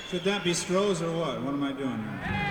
Should that be Strohs or what? What am I doing here?